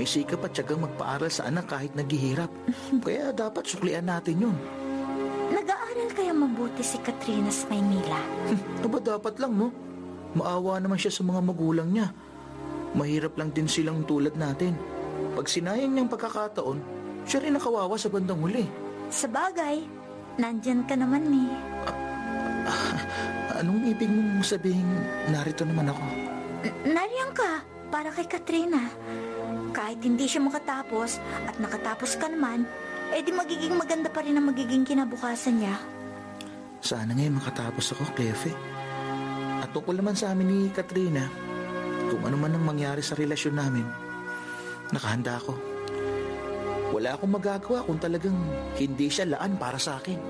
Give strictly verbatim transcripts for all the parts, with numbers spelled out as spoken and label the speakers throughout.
Speaker 1: may sikap at tiyagang magpaaral sa anak kahit naghihirap. Kaya dapat suklian natin yun.
Speaker 2: Nag-aaral kaya mabuti si Katrina sa Maynila?
Speaker 1: Ito ba dapat lang, no? Maawa naman siya sa mga magulang niya. Mahirap lang din silang tulad natin. Pag sinayang niyang pagkakataon, siya rin nakawawa sa bandang huli.
Speaker 2: Sa bagay, nandyan ka naman eh.
Speaker 1: Ah, anong ibig mong sabihin narito naman ako?
Speaker 2: N- nariyan ka para kay Katrina. Kahit hindi siya makatapos at nakatapos ka naman, eh di magiging maganda pa rin ang magiging kinabukasan niya.
Speaker 1: Sana ngayon makatapos ako, Clefe. At tungkol naman sa amin ni Katrina, kung ano man ang mangyari sa relasyon namin, nakahanda ako. Wala akong magagawa kung talagang hindi siya laan para sa akin.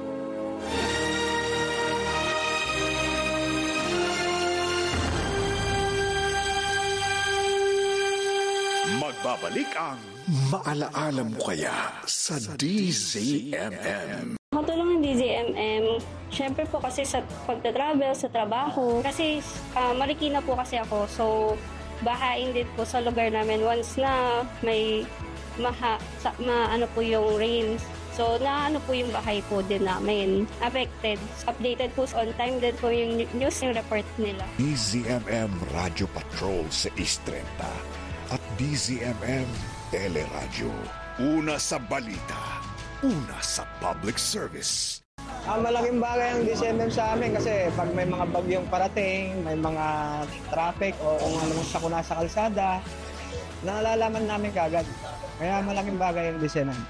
Speaker 3: Magbabalik ang Maalaala Mo Kaya sa D Z M M.
Speaker 4: Matulong ng D Z M M, syempre po kasi sa pagta-travel, sa trabaho. Kasi uh, Marikina po kasi ako, so bahain din po sa lugar namin once na may maha, sa, ma, ano po yung rains. So na ano po yung bahay po din namin affected. Updated po on time din po yung news yung report nila.
Speaker 3: D Z M M Radio Patrol sa East Trenta at D Z M M Teleradyo. Una sa balita, una sa public service.
Speaker 5: Ah, malaking bagay ang D Z M M sa amin kasi pag may mga bagyong parating, may mga traffic o kung ano sa sakuna sa kalsada, nalalaman namin kagad. Kaya malaking bagay ang D Z M M.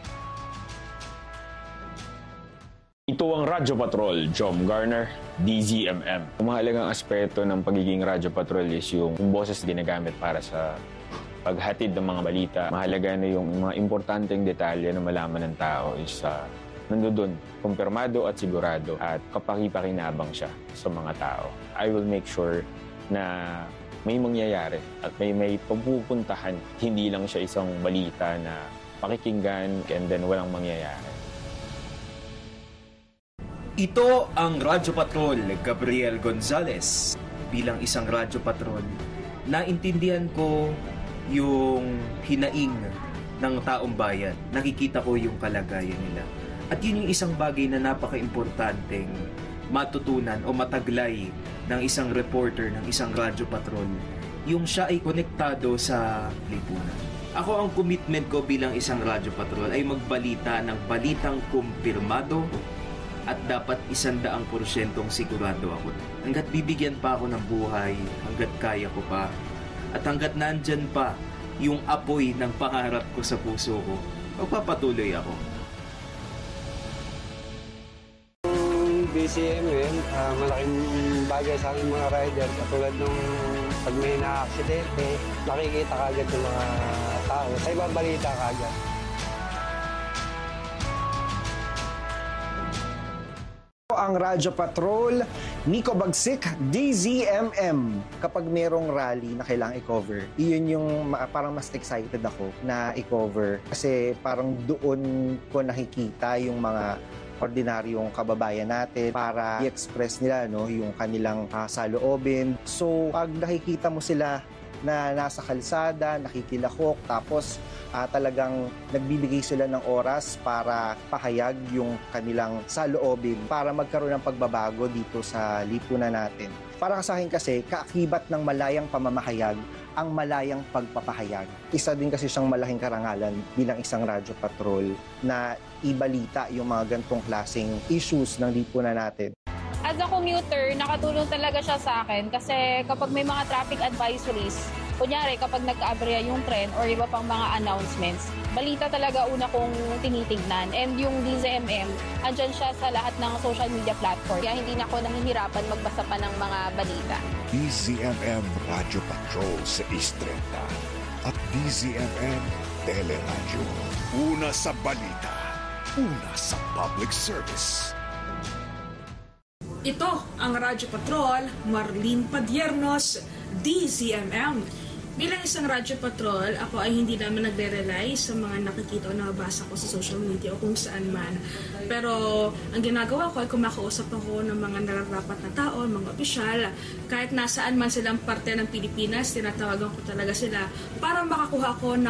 Speaker 6: Ito ang Radyo Patrol, Jom Garner, D Z M M. Ang mahalagang aspeto ng pagiging Radyo Patrol is yung, yung boses ginagamit para sa paghatid ng mga balita. Mahalaga na yung mga importanteng detalye na malaman ng tao is uh, nandoon, kumpirmado at sigurado at kapakipakinabang siya sa mga tao. I will make sure na may mangyayari at may may pagpupuntahan. Hindi lang siya isang balita na pakikinggan and then walang mangyayari.
Speaker 7: Ito ang Radyo Patrol, Gabriel Gonzalez. Bilang isang Radyo Patrol, naintindihan ko yung hinaing ng taong bayan. Nakikita ko yung kalagayan nila. At yun yung isang bagay na napaka-importanteng matutunan o mataglay ng isang reporter, ng isang Radyo Patrol. Yung siya ay konektado sa lipunan. Ako, ang commitment ko bilang isang Radyo Patrol ay magbalita ng balitang kumpirmado at dapat isandaang porsyentong sigurado ako. Hanggat bibigyan pa ako ng buhay, hanggat kaya ko pa, at hanggat nandyan pa yung apoy ng pangarap ko sa puso ko, magpapatuloy ako.
Speaker 5: D Z M M, uh, malaking bagay sa aming mga rider. Katulad nung pag may na-aksidente, nakikita kagad yung mga tao. Sa ibang balita kagad.
Speaker 8: Ang Radyo Patrol, Nico Bagsik, D Z M M. Kapag merong rally na kailangang i-cover, iyon yung parang mas excited ako na i-cover. Kasi parang doon ko nakikita yung mga ordinaryong kababayan natin para i-express nila no, yung kanilang uh, saloobin. So, pag nakikita mo sila na nasa kalsada, nakikilahok, tapos uh, talagang nagbibigay sila ng oras para pahayag yung kanilang saloobin para magkaroon ng pagbabago dito sa lipunan natin. Para sa akin kasi, kaakibat ng malayang pamamahayag ang malayang pagpapahayag. Isa din kasi siyang malaking karangalan bilang isang Radyo Patrol na ibalita yung mga gantong klaseng issues ng lipunan natin.
Speaker 9: As a commuter, nakatulong talaga siya sa akin kasi kapag may mga traffic advisories, kunyari kapag nagka-aberya yung tren or iba pang mga announcements, balita talaga una kong tinitignan. And yung D Z M M, andyan siya sa lahat ng social media platform. Kaya hindi na ako nahihirapan magbasa pa ng mga balita.
Speaker 3: D Z M M Radio Patrol sa East Trenta at D Z M M Teleradyo. Una sa balita, una sa public service.
Speaker 10: Ito ang Radyo Patrol, Marlene Padiernos, D Z M M. Bilang isang Radyo Patrol, ako ay hindi naman nagre-rely sa mga nakikita o nabasa ko sa social media o kung saan man. Pero ang ginagawa ko ay kumakausap ako ng mga nararapat na tao, mga opisyal. Kahit nasaan man silang parte ng Pilipinas, tinatawagan ko talaga sila para makakuha ko ng